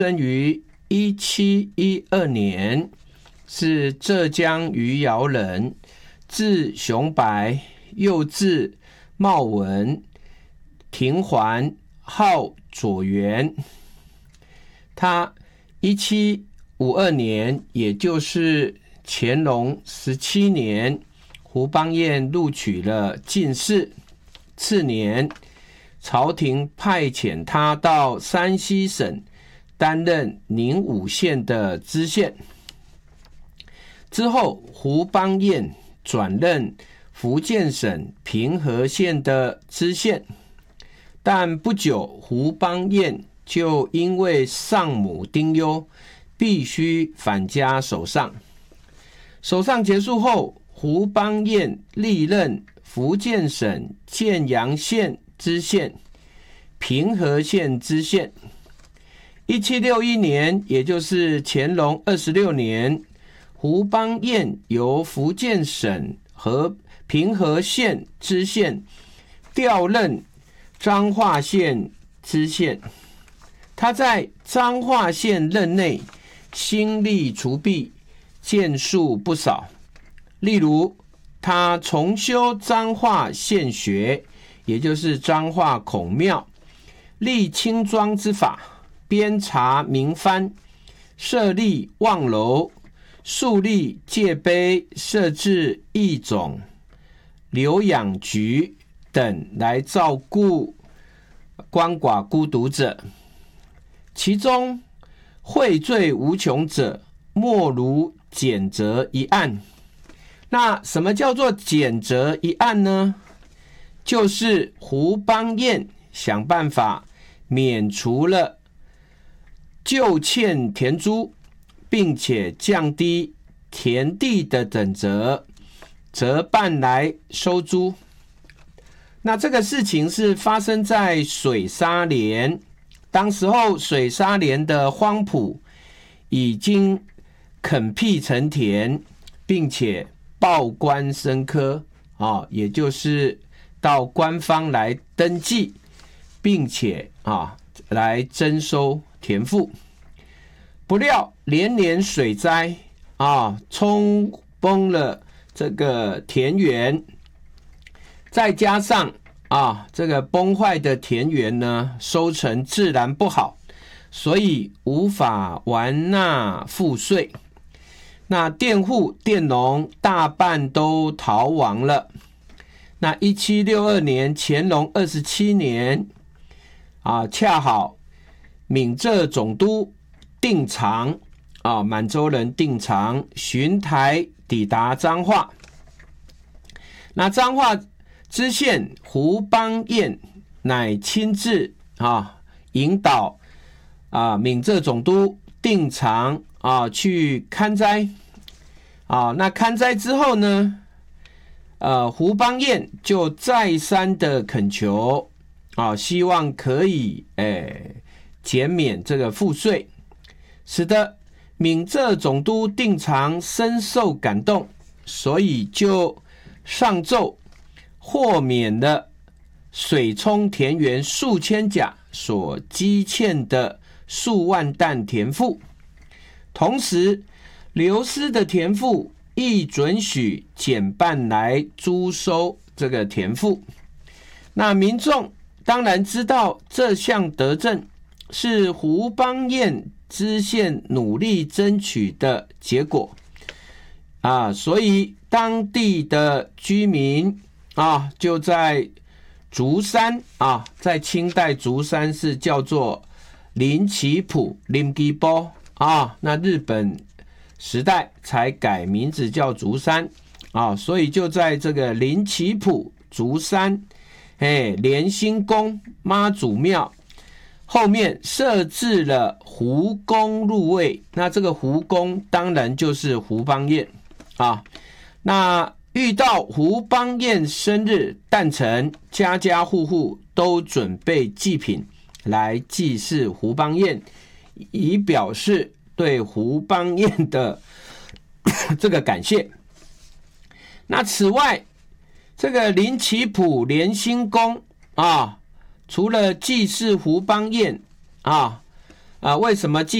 生于1712年，是浙江余姚人，字雄白，又字茂文，庭环，号左元。他1752年，也就是乾隆17年，胡邦彦录取了进士，次年朝廷派遣他到山西省担任宁武县的知县。之后胡邦彦转任福建省平和县的知县，但不久胡邦彦就因为丧母丁忧，必须返家守丧。守丧结束后，胡邦彦历任福建省建阳县知县、平和县知县。1761年，也就是乾隆26年，胡邦彦由福建省和平和县知县调任彰化县知县。他在彰化县任内兴利除弊，建树不少。例如，他重修彰化县学，也就是彰化孔庙，立清庄之法，编查民藩，设立望楼，树立界碑，设置义种、留养局等来照顾鳏寡孤独者。其中荟罪无穷者，莫如减责一案。那什么叫做减责一案呢？就是胡邦彦想办法免除了旧欠田租，并且降低田地的等折，折半来收租。那这个事情是发生在水沙连，当时候水沙连的荒圃已经垦辟成田，并且报官升科，也就是到官方来登记，并且来征收田赋。不料连年水灾冲崩了这个田园，再加上这个崩坏的田园呢，收成自然不好，所以无法完纳赋税。那佃户佃农大半都逃亡了。那1762年乾隆27年恰好闽浙总督定常满洲人定常巡台抵达彰化。那彰化知县胡邦彦乃亲自引导闽浙总督定常去勘灾。那勘灾之后呢，胡邦彦就再三的恳求希望可以减免这个赋税，使得闽浙总督定常深受感动，所以就上奏豁免了水冲田园数千甲所积欠的数万担田赋，同时流失的田赋亦准许减半来租收这个田赋。那民众当然知道这项德政是胡邦彦知县努力争取的结果所以当地的居民就在竹山在清代竹山是叫做林崎浦林基波那日本时代才改名字叫竹山所以就在这个林崎浦竹山莲心宫妈祖庙后面设置了胡公入卫。那这个胡公当然就是胡邦彦那遇到胡邦彦生日诞辰，家家户户都准备祭品来祭祀胡邦彦，以表示对胡邦彦的这个感谢。那此外，这个林崎浦莲心宫除了祭祀胡邦彦为什么